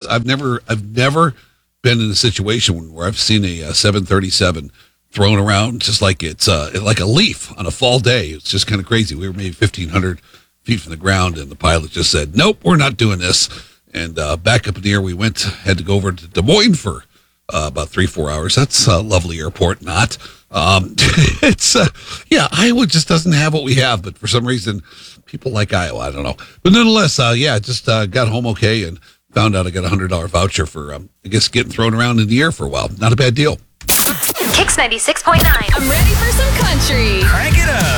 I've never been in a situation where I've seen a 737 thrown around just like it's like a leaf on a fall day. It's just kind of crazy. We were maybe 1,500 feet from the ground, and the pilot just said, "Nope, we're not doing this." And back up in the air we went. Had to go over to Des Moines for about 3-4 hours. That's a lovely airport. Not. It's Iowa just doesn't have what we have, but for some reason, people like Iowa. I don't know, but nonetheless, just got home okay and found out I got a $100 voucher for I guess getting thrown around in the air for a while. Not a bad deal. Kicks 96.9. I'm ready for some country. Crank it up.